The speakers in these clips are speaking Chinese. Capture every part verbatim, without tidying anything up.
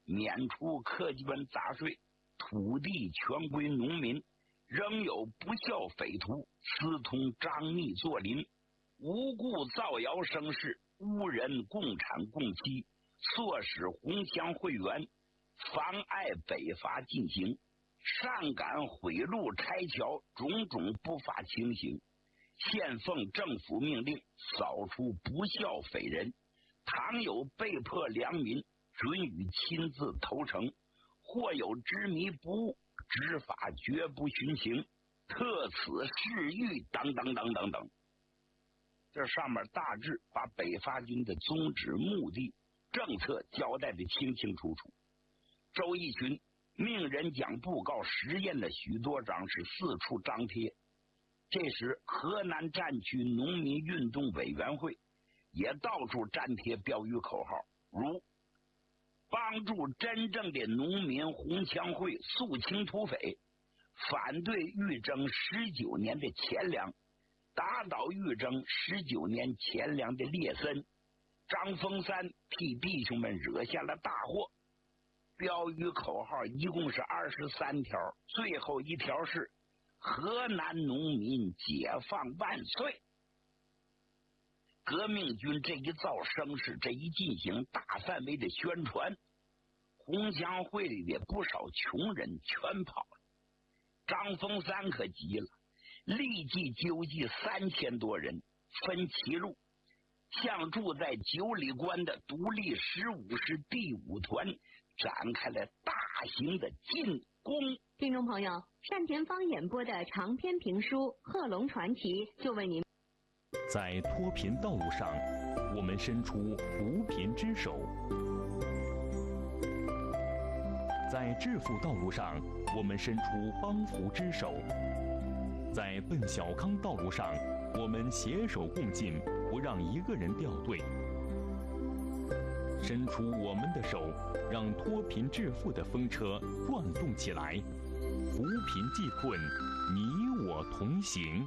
免除科基本杂税，土地全归农民，仍有不孝匪徒私通张密作邻，无故造谣生事，污人共产共妻，唆使红乡会员，妨碍北伐进行，擅敢毁路拆桥，种种不法情形。现奉政府命令，扫除不孝匪人，倘有被迫良民，准予亲自投诚，或有执迷不悟，执法绝不徇情，特此事谕等等等等等。这上面大致把北伐军的宗旨、目的、政策交代的清清楚楚。周逸群命人将布告实验了许多张，是四处张贴。这时河南战区农民运动委员会也到处粘贴标语口号，如帮助真正的农民红枪会肃清土匪，反对预征十九年的钱粮，打倒预征十九年钱粮的列森。张凤三替弟兄们惹下了大祸。标语口号一共是二十三条，最后一条是河南农民解放万岁。革命军这一造声势，这一进行大范围的宣传，红枪会里的不少穷人全跑了。张凤三可急了，立即纠集三千多人，分七路，向住在九里关的独立十五师第五团展开了大型的进攻。 听众朋友，单田芳演播的长篇评书《贺龙传奇》就为您。 在脱贫道路上，我们伸出扶贫之手；在致富道路上，我们伸出帮扶之手；在奔小康道路上，我们携手共进，不让一个人掉队。伸出我们的手，让脱贫致富的风车转动起来，扶贫济困，你我同行。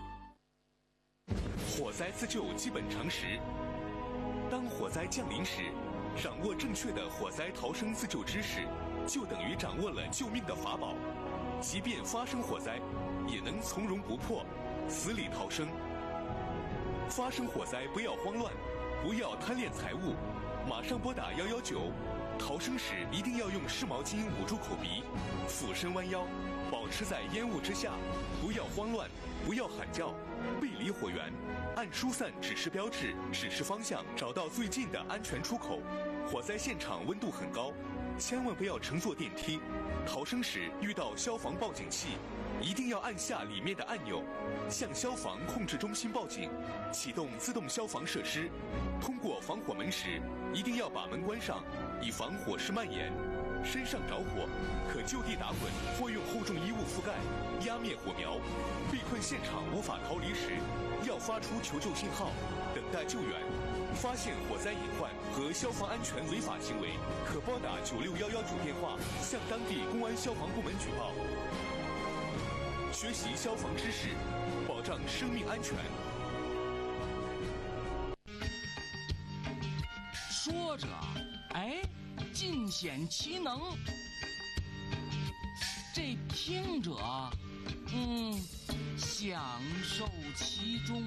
火灾自救基本常识：当火灾降临时，掌握正确的火灾逃生自救知识，就等于掌握了救命的法宝。即便发生火灾，也能从容不迫，死里逃生。发生火灾不要慌乱，不要贪恋财物，马上拨打一一九。逃生时一定要用湿毛巾捂住口鼻，俯身弯腰，保持在烟雾之下，不要慌乱，不要喊叫，背离火源，按疏散指示标志指示方向，找到最近的安全出口。火灾现场温度很高，千万不要乘坐电梯。逃生时遇到消防报警器，一定要按下里面的按钮，向消防控制中心报警，启动自动消防设施。通过防火门时，一定要把门关上，以防火势蔓延。身上着火，可就地打滚或用厚重衣物覆盖，压灭火苗。被困现场无法逃离时，要发出求救信号，等待救援。发现火灾隐患和消防安全违法行为，可拨打九六一一主电话向当地公安消防部门举报。学习消防知识，保障生命安全。 说着，哎，尽显其能。这听者，嗯，享受其中。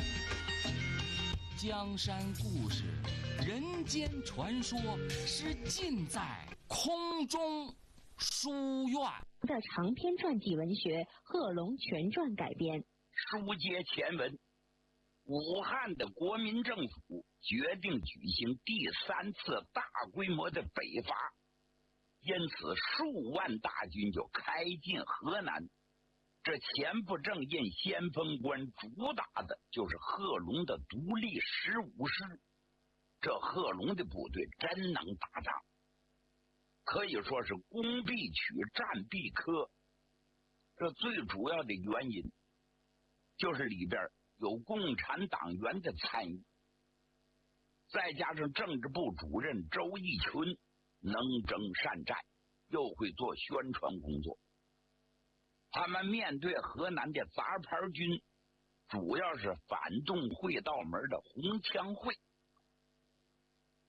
江山故事、人间传说是尽在空中书院的长篇传记文学《贺龙全传》改编。 书接前文，武汉的国民政府决定举行第三次大规模的北伐，因此数万大军就开进河南。这前部正印先锋官主打的就是贺龙的独立十五师。这贺龙的部队真能打仗，可以说是攻必取，战必克。这最主要的原因就是里边有共产党员的参与，再加上政治部主任周逸群能征善战，又会做宣传工作。他们面对河南的杂牌军，主要是反动会道门的红枪会。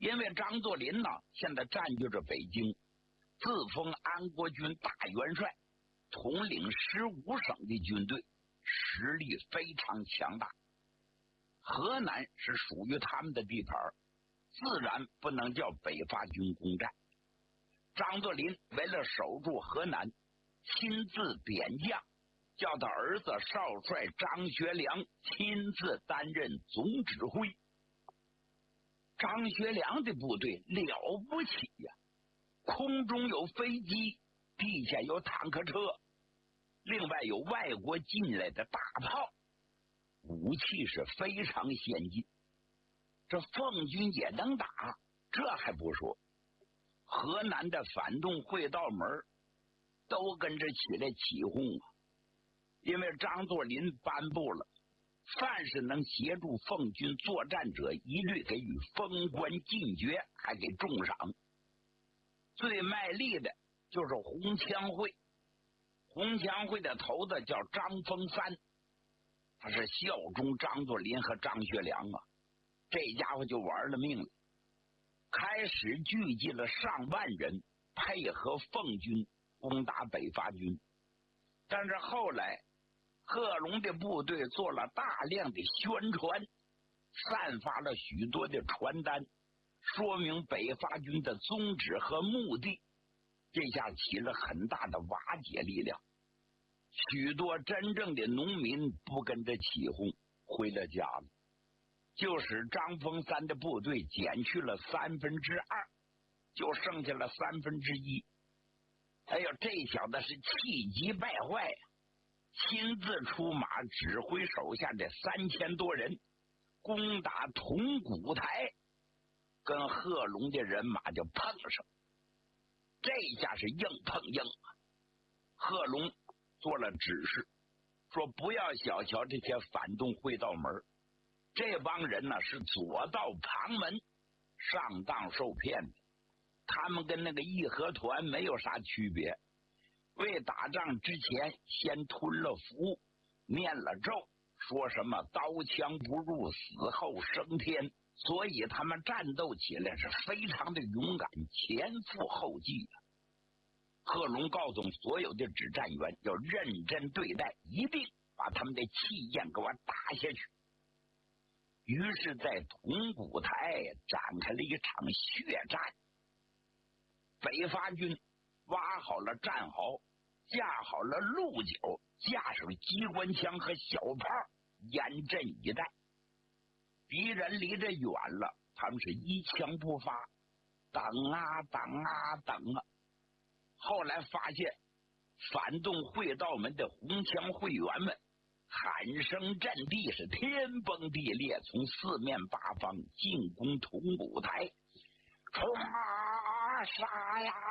因为张作霖呢，现在占据着北京，自封安国军大元帅，统领十五省的军队，实力非常强大。河南是属于他们的地盘，自然不能叫北伐军攻占。张作霖为了守住河南，亲自点将，叫他儿子少帅张学良亲自担任总指挥。张学良的部队了不起呀、啊，空中有飞机，地下有坦克车，另外有外国进来的大炮，武器是非常先进。这奉军也能打，这还不说，河南的反动会道门都跟着起来起哄啊！因为张作霖颁布了，凡是能协助奉军作战者，一律给予封官进爵，还给重赏。最卖力的就是红枪会，红枪会的头子叫张丰三，他是效忠张作霖和张学良啊，这家伙就玩了命了。开始聚集了上万人，配合奉军攻打北伐军，但是后来贺龙的部队做了大量的宣传，散发了许多的传单，说明北伐军的宗旨和目的，这下起了很大的瓦解力量。许多真正的农民不跟着起哄，回了家了，就使张丰三的部队减去了三分之二，就剩下了三分之一。哎呦，这小子是气急败坏呀、啊！亲自出马指挥手下的三千多人攻打铜鼓台，跟贺龙的人马就碰上，这下是硬碰硬啊！贺龙做了指示，说不要小瞧这些反动会道门，这帮人呢是左道旁门，上当受骗的，他们跟那个义和团没有啥区别。为打仗之前先吞了符，念了咒，说什么刀枪不入，死后升天，所以他们战斗起来是非常的勇敢，前赴后继的。贺龙告诉所有的指战员要认真对待，一定把他们的气焰给我打下去。于是在铜鼓台展开了一场血战，北伐军挖好了战壕，架好了鹿角，架上机关枪和小炮，严阵以待。敌人离着远了，他们是一枪不发，等啊等啊等啊。后来发现反动会道门的红枪会员们喊声震地，是天崩地裂，从四面八方进攻铜鼓台，冲啊杀呀！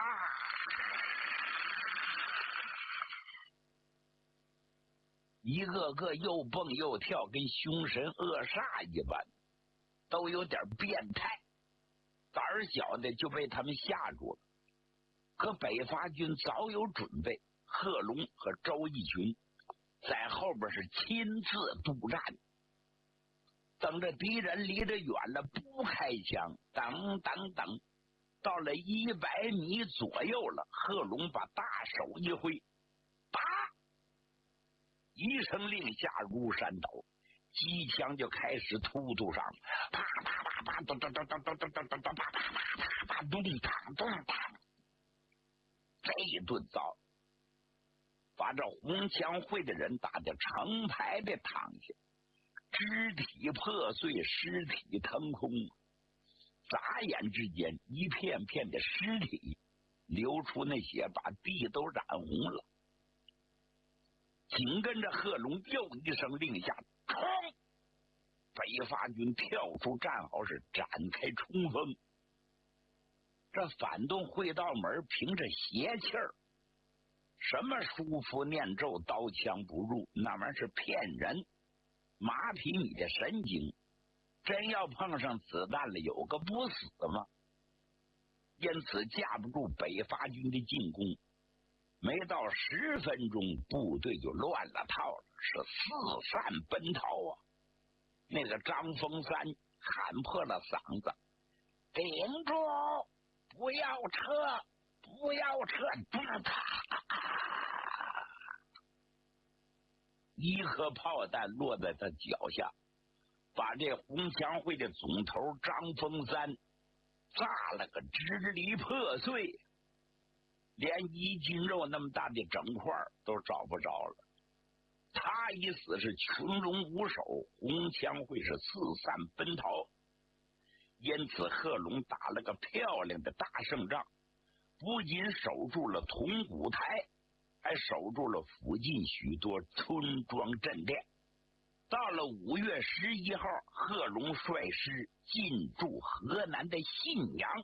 一个个又蹦又跳，跟凶神恶煞一般，都有点变态。胆儿小的就被他们吓住了。可北伐军早有准备，贺龙和周逸群在后边是亲自督战，等着敌人离着远了不开枪，等等等，到了一百米左右了，贺龙把大手一挥，打！一声令下如山倒，机枪就开始突突上，啪啪啪啪，咚咚咚咚咚咚咚咚咚，啪啪啪啪啪，咚当咚当。这一顿糟，把这红枪会的人打得成排的躺下，肢体破碎，尸体腾空。眨眼之间，一片片的尸体流出那血，把地都染红了。紧跟着贺龙又一声令下，冲！北伐军跳出战壕，是展开冲锋。这反动会道门凭着邪气儿，什么书符念咒，刀枪不入，那玩意儿是骗人，麻痹你的神经。真要碰上子弹了，有个不死吗？因此架不住北伐军的进攻，没到十分钟，部队就乱了套了，是四散奔逃啊！那个张丰三喊破了嗓子， 顶住！不要撤！不要撤！一颗炮弹落在他脚下，把这红墙会的总头张凤三炸了个支离破碎，连一斤肉那么大的整块都找不着了。他一死是群龙无首，红墙会是四散奔逃。因此贺龙打了个漂亮的大胜仗，不仅守住了铜鼓台，还守住了附近许多村庄镇店。到了五月十一号，贺龙率师进驻河南的信阳。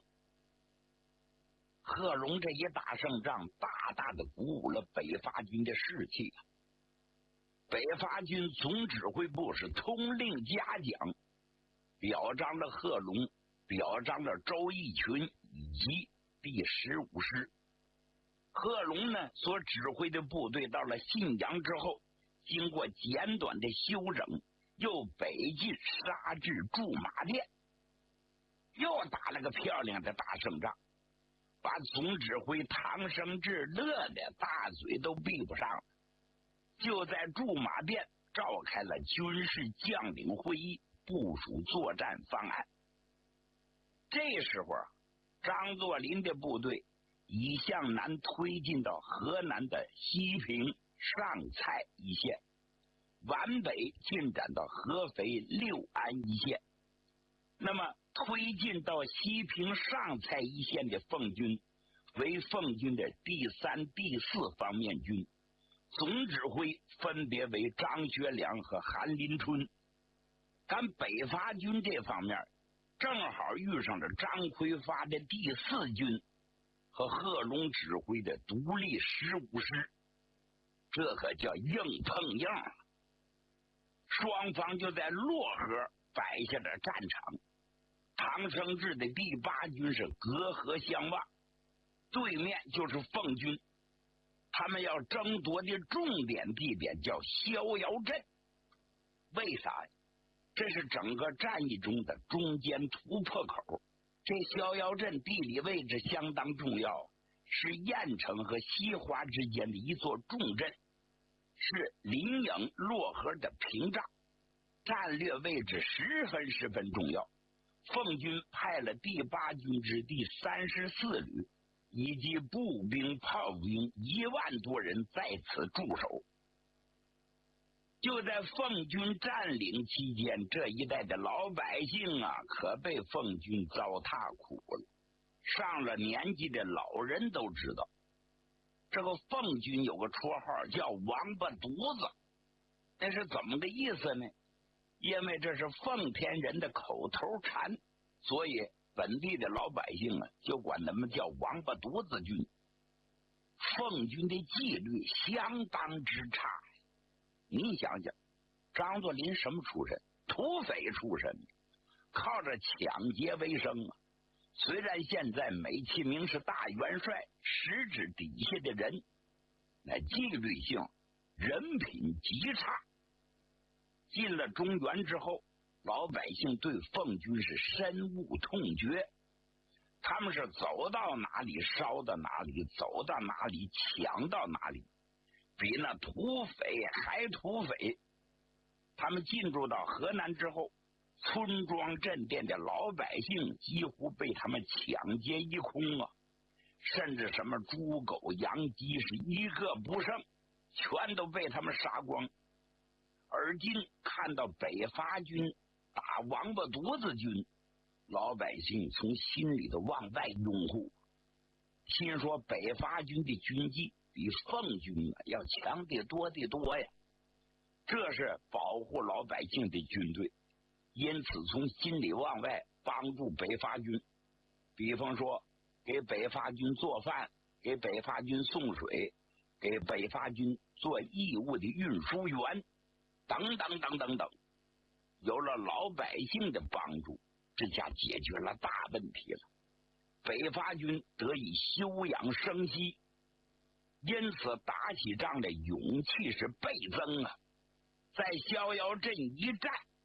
贺龙这一大胜仗，大大的鼓舞了北伐军的士气啊！北伐军总指挥部是通令嘉奖，表彰了贺龙，表彰了周逸群以及第十五师。贺龙呢所指挥的部队到了信阳之后，经过简短的休整，又北进杀至驻马店，又打了个漂亮的大胜仗，把总指挥唐生智乐的大嘴都闭不上了。就在驻马店召开了军事将领会议，部署作战方案。这时候张作霖的部队已向南推进到河南的西平、上蔡一线，皖北进展到合肥、六安一线。那么推进到西平、上蔡一线的奉军为奉军的第三、第四方面军，总指挥分别为张学良和韩林春。赶北伐军这方面正好遇上了张奎发的第四军和贺龙指挥的独立十五师，这可叫硬碰硬。双方就在漯河摆下了战场，唐生智的第八军是隔河相望，对面就是奉军，他们要争夺的重点地点叫逍遥镇。为啥呀？这是整个战役中的中间突破口。这逍遥镇地理位置相当重要，是郾城和西华之间的一座重镇，是临颍漯河的屏障，战略位置十分十分重要。奉军派了第八军之第三十四旅以及步兵、炮兵一万多人在此驻守。就在奉军占领期间，这一带的老百姓啊，可被奉军糟蹋苦了。上了年纪的老人都知道，这个奉军有个绰号叫王八犊子，那是怎么个意思呢？因为这是奉天人的口头禅，所以本地的老百姓啊，就管他们叫王八犊子军。奉军的纪律相当之差。你想想，张作霖什么出身？土匪出身，靠着抢劫为生啊。虽然现在美其名是大元帅，实质底下的人那纪律性、人品极差。进了中原之后，老百姓对奉军是深恶痛绝，他们是走到哪里烧到哪里，走到哪里抢到哪里，比那土匪还土匪。他们进驻到河南之后，村庄镇店的老百姓几乎被他们抢劫一空啊，甚至什么猪狗羊鸡是一个不剩，全都被他们杀光。而今看到北伐军打王八犊子军，老百姓从心里头往外拥护，心说北伐军的军纪比奉军啊要强得多得多呀，这是保护老百姓的军队，因此从心里往外帮助北伐军。比方说给北伐军做饭，给北伐军送水，给北伐军做义务的运输员，等等等等等。有了老百姓的帮助，这下解决了大问题了，北伐军得以休养生息，因此打起仗的勇气是倍增啊。在逍遥镇一战，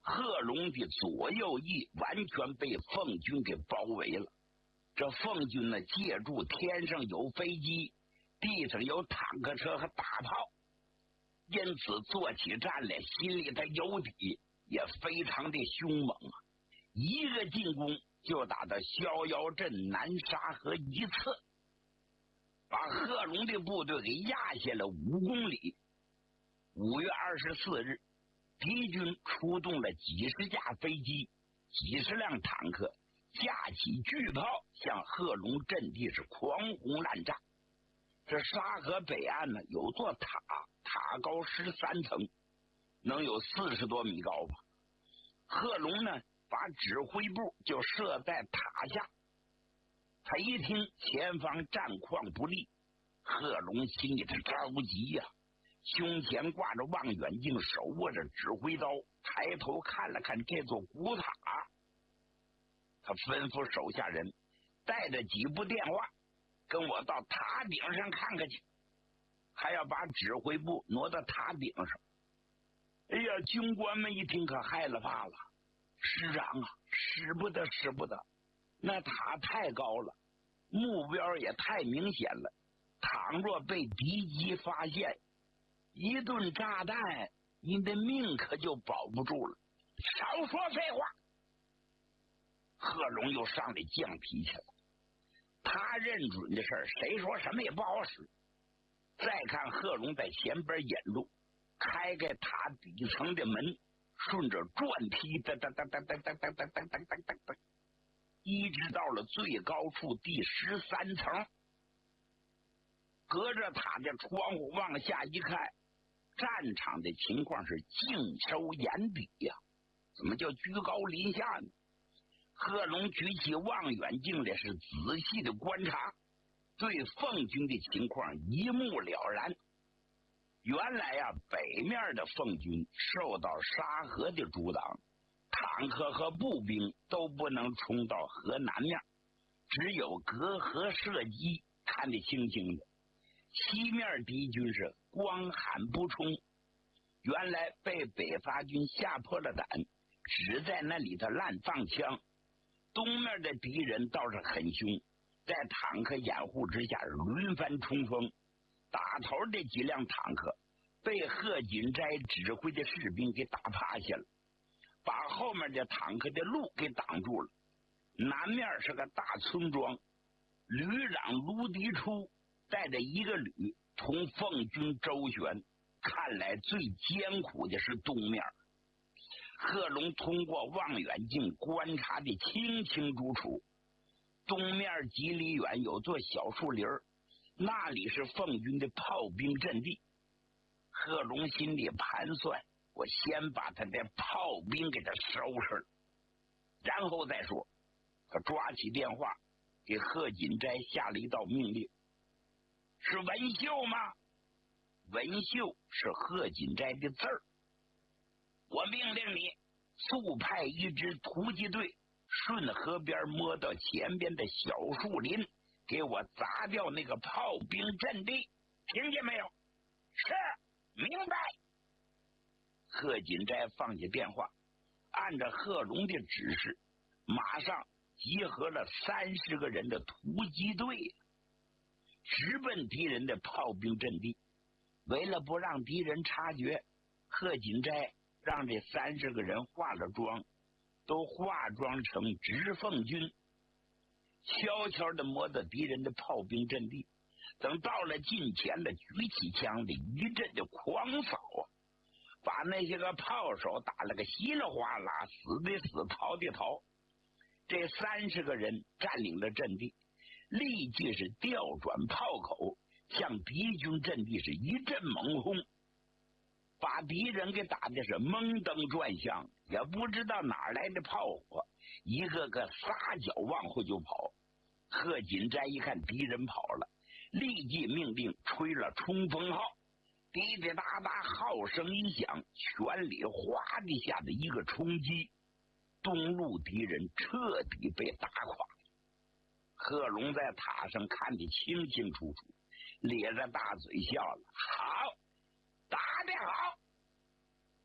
贺龙的左右翼完全被奉军给包围了。这奉军呢，借助天上有飞机，地上有坦克车和大炮，因此做起战来心里的有底，也非常的凶猛啊！一个进攻就打到逍遥镇南沙河一次，把贺龙的部队给压下了五公里。五月二十四日，敌军出动了几十架飞机、几十辆坦克，架起巨炮向贺龙阵地是狂轰滥炸。这沙河北岸呢，有座塔，塔高十三层，能有四十多米高吧。贺龙呢，把指挥部就设在塔下。他一听前方战况不利，贺龙心里头着急呀、啊，胸前挂着望远镜，手握着指挥刀，抬头看了看这座古塔，他吩咐手下人带着几部电话，跟我到塔顶上看看去，还要把指挥部挪到塔顶上。哎呀，军官们一听可害了怕了，师长啊，使不得使不得，那塔太高了，目标也太明显了，倘若被敌机发现，一顿炸弹，你的命可就保不住了。少说废话！贺龙又上来犟脾气了，他认准的事儿，谁说什么也不好使。再看贺龙在前边引路，开开塔底层的门，顺着转梯哒哒哒哒哒哒哒哒哒哒哒哒，一直到了最高处第十三层。隔着塔的窗户往下一看，战场的情况是尽收眼底呀、啊，怎么叫居高临下呢？贺龙举起望远镜来，是仔细的观察，对奉军的情况一目了然。原来呀、啊，北面的奉军受到沙河的阻挡，坦克和步兵都不能冲到河南面，只有隔河射击看得清清的。西面敌军是光喊不冲，原来被北伐军吓破了胆，只在那里头乱放枪。东面的敌人倒是很凶，在坦克掩护之下轮番冲锋，打头的几辆坦克被贺锦斋指挥的士兵给打趴下了，把后面的坦克的路给挡住了。南面是个大村庄，旅长卢迪初带着一个旅同奉军周旋，看来最艰苦的是东面。贺龙通过望远镜观察的清清楚楚，东面几里远有座小树林，那里是奉军的炮兵阵地。贺龙心里盘算，我先把他的炮兵给他收拾了，然后再说。他抓起电话给贺锦斋下了一道命令：是文秀吗？文秀是贺锦斋的字儿。我命令你速派一支突击队顺河边摸到前边的小树林，给我砸掉那个炮兵阵地，听见没有？是，明白。贺锦斋放下电话，按照贺龙的指示，马上集合了三十个人的突击队，直奔敌人的炮兵阵地。为了不让敌人察觉，贺锦斋让这三十个人化了妆，都化妆成直奉军，悄悄地摸到敌人的炮兵阵地。等到了近前了，举起枪的一阵的狂扫啊，把那些个炮手打了个稀里哗啦，死的死，逃的逃。这三十个人占领了阵地，立即是调转炮口，向敌军阵地是一阵猛轰，把敌人给打的是懵登转向，也不知道哪来的炮火，一个个撒脚往后就跑。贺锦斋一看敌人跑了，立即命令吹了冲锋号，滴滴答答号声一响，全里哗的下的一个冲击，东路敌人彻底被打垮。贺龙在塔上看得清清楚楚，咧着大嘴笑了：好，打得好！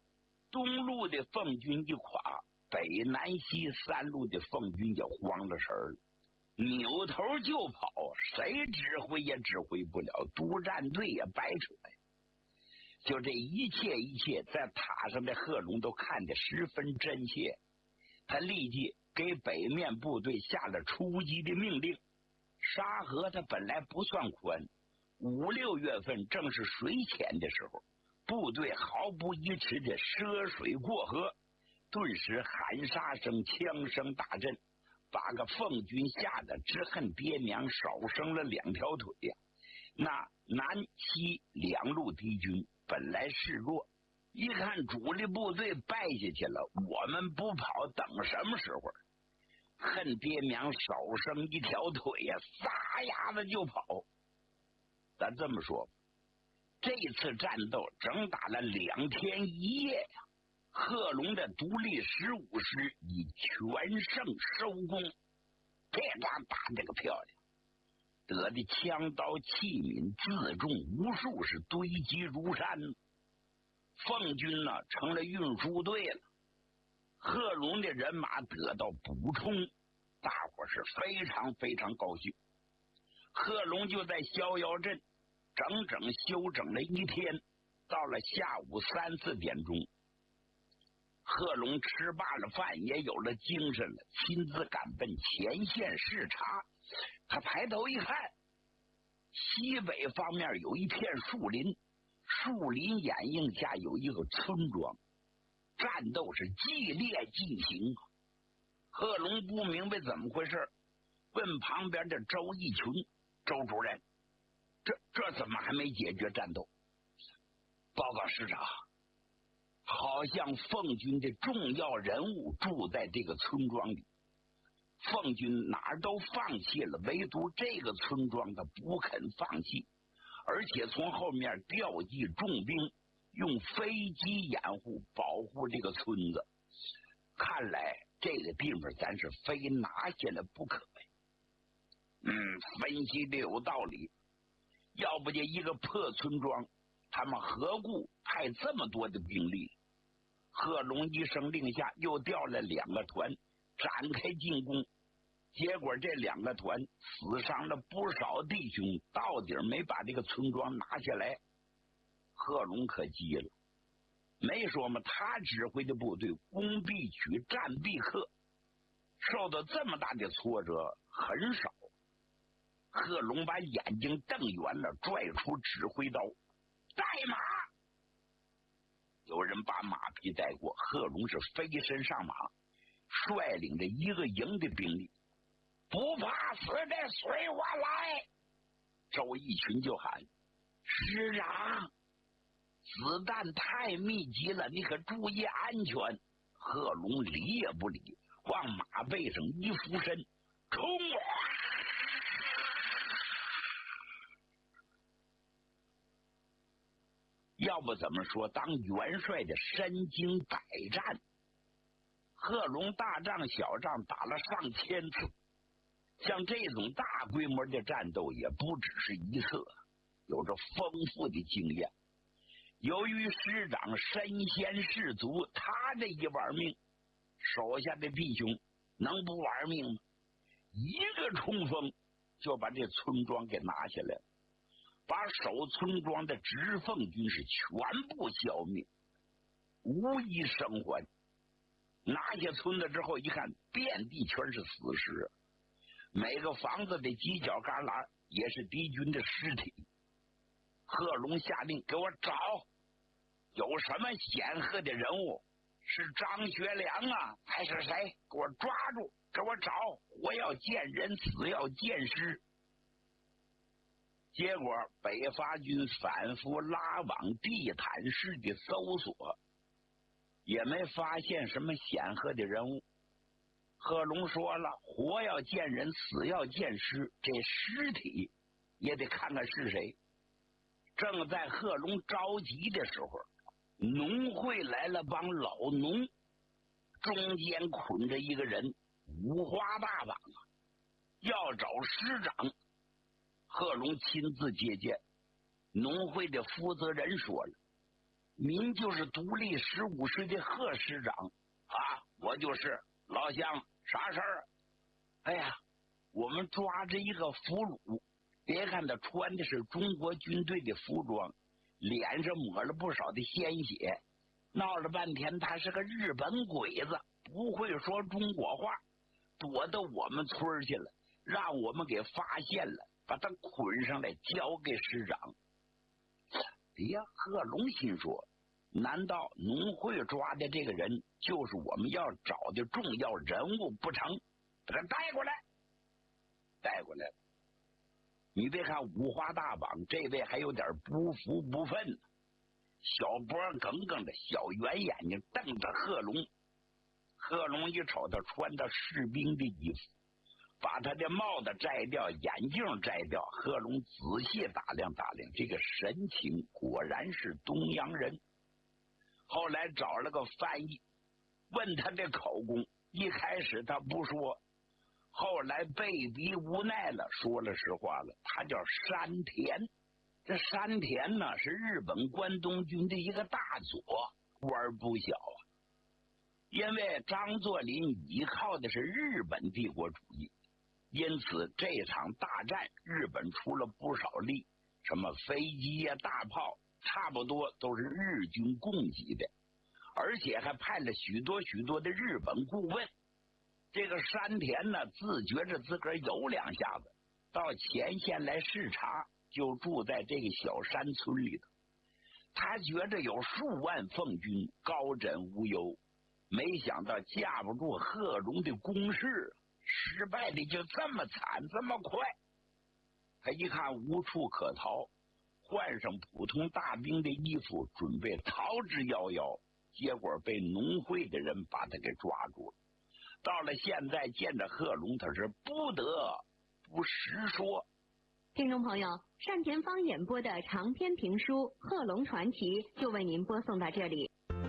东路的奉军一垮，北南西三路的奉军就慌了神儿了，扭头就跑，谁指挥也指挥不了，督战队也白扯呀。就这一切一切，在塔上的贺龙都看得十分真切。他立即给北面部队下了出击的命令。沙河它本来不算宽，五六月份正是水浅的时候，部队毫不疑迟的涉水过河，顿时喊杀声、枪声大震，把个奉军吓得直恨爹娘少生了两条腿呀、啊！那南西两路敌军本来势弱，一看主力部队败下去了，我们不跑等什么时候？恨爹娘少生一条腿呀、啊，撒丫子就跑。咱这么说，这次战斗整打了两天一夜呀、啊，贺龙的独立十五师以全胜收工，这仗打得个漂亮，得的枪刀器皿自重无数，是堆积如山。奉军呢成了运输队了，贺龙的人马得到补充，大伙是非常非常高兴。贺龙就在逍遥镇整整休整了一天，到了下午三四点钟，贺龙吃罢了饭，也有了精神了，亲自赶奔前线视察。他抬头一看，西北方面有一片树林，树林掩映下有一个村庄，战斗是激烈进行。贺龙不明白怎么回事，问旁边的周义群：“周主任，这这怎么还没解决战斗？”报告师长，好像奉军的重要人物住在这个村庄里，奉军哪儿都放弃了，唯独这个村庄他不肯放弃，而且从后面调集重兵，用飞机掩护保护这个村子。看来这个地方咱是非拿下来不可呀。嗯，分析的有道理。要不就一个破村庄，他们何故派这么多的兵力？贺龙一声令下，又调了两个团展开进攻。结果这两个团死伤了不少弟兄，到底没把这个村庄拿下来。贺龙可急了，没说嘛，他指挥的部队攻必取，战必克，受到这么大的挫折很少。贺龙把眼睛瞪圆了，拽出指挥刀，带马。有人把马匹带过，贺龙是飞身上马，率领着一个营的兵力，不怕死的随我来。周义群就喊：“师长，子弹太密集了，你可注意安全。”贺龙理也不理，往马背上一俯身，冲！要不怎么说当元帅的身经百战？贺龙大仗小仗打了上千次，像这种大规模的战斗也不只是一次，有着丰富的经验。由于师长身先士卒，他这一玩命，手下的弟兄能不玩命吗？一个冲锋就把这村庄给拿下来了，把守村庄的直奉军是全部消灭，无一生还。拿下村子之后一看，遍地全是死尸，每个房子的犄角旮旯也是敌军的尸体。贺龙下令给我找，有什么显赫的人物，是张学良啊还是谁，给我抓住，给我找，活要见人，死要见尸。结果北伐军反复拉网地毯式的搜索，也没发现什么显赫的人物。贺龙说了，活要见人，死要见尸，这尸体也得看看是谁。正在贺龙着急的时候，农会来了帮老农，中间捆着一个人，五花大绑啊，要找师长。贺龙亲自接见，农会的负责人说了， 您就是独立十五师的贺师长啊，我就是老乡，啥事儿？哎呀，我们抓着一个俘虏，别看他穿的是中国军队的服装，脸上抹了不少的鲜血，闹了半天他是个日本鬼子，不会说中国话，躲到我们村去了，让我们给发现了，把他捆上来交给师长。哎呀，贺龙心说，难道农会抓的这个人就是我们要找的重要人物不成？把他带过来，带过来了。你别看五花大绑，这位还有点不服不忿呢，小脖梗梗的，小圆眼睛瞪着贺龙。贺龙一瞅他穿的士兵的衣服，把他的帽子摘掉，眼镜摘掉。贺龙仔细打量打量，这个神情果然是东洋人。后来找了个翻译，问他的口供，一开始他不说，后来被逼无奈了，说了实话了，他叫山田。这山田呢，是日本关东军的一个大佐，官不小啊。因为张作霖依靠的是日本帝国主义，因此这场大战日本出了不少力，什么飞机呀、大炮差不多都是日军供给的，而且还派了许多许多的日本顾问。这个山田呢，自觉着自个儿有两下子，到前线来视察，就住在这个小山村里头。他觉着有数万奉军，高枕无忧。没想到架不住贺龙的攻势，失败的就这么惨这么快。他一看无处可逃，换上普通大兵的衣服，准备逃之夭夭，结果被农会的人把他给抓住了。到了现在见着贺龙，他是不得不实说。 听众朋友，单田芳演播的长篇评书《贺龙传奇》就为您播送到这里。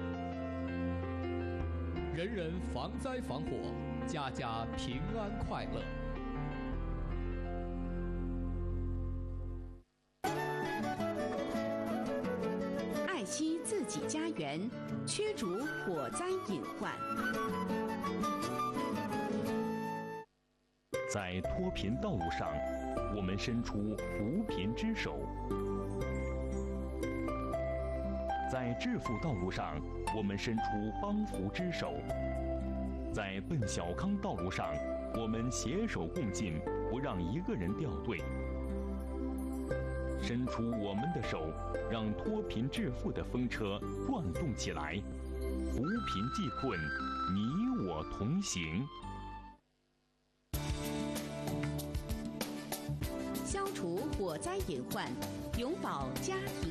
人人防灾防火，家家平安快乐。 爱惜自己家园，驱逐火灾隐患。 在脱贫道路上，我们伸出扶贫之手；在致富道路上，我们伸出帮扶之手；在奔小康道路上，我们携手共进，不让一个人掉队。伸出我们的手，让脱贫致富的风车转动起来，扶贫济困，你我同行。 消除火灾隐患，永保家庭